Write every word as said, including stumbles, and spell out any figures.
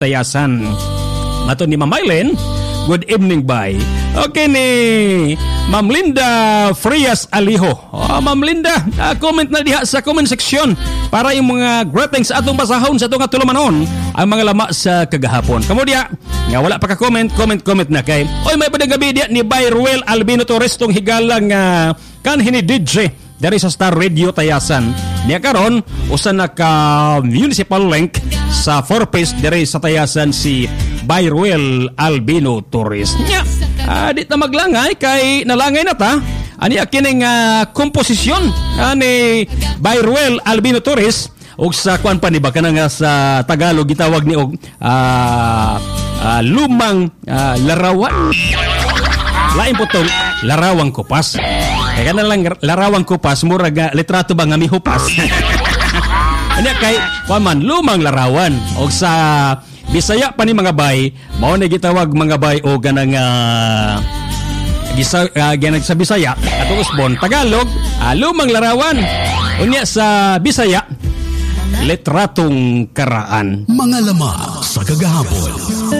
Tayasan. Mato ni Ma'am Mylene, good evening, bye. Okay ni Ma'am Linda Frias Aliho. Oh, Ma'am Linda, uh, comment na diha sa comment section para yung mga greetings atong basahon sa atong atulumanon ang mga lama sa kagahapon. Kamo diha, nga wala pa ka comment, comment, comment na kay. Oy, may padang gabi diha ni Byruel Albino Torres tong higalang uh, kanhi ni D J dari sa Star Radio Tayasan. Niya karon usa na ka municipal link sa four piece dari sa Tayasan si Byruel Albino Torres. Nya, uh, di ta maglangay kay nalangay na ta. Ani akining uh, komposisyon ani Byruel Albino Torres og sa kuan pa ni ba kana nga sa Tagalog gitawag ni og uh, uh, lumang uh, larawan. Lain po tong larawang kupas. Kaya na lang larawang kupas, murag uh, litrato ba nga mihupas. Ano kay paman lumang larawan o sa Bisaya pa ni mga bay, mao na gitawag mga bay o ganang uh, gisa uh, ganang sa Bisaya atong usbon Tagalog, uh, lumang larawan. Unya sa Bisaya, litratong karaan. Mga lama sa kagahapon.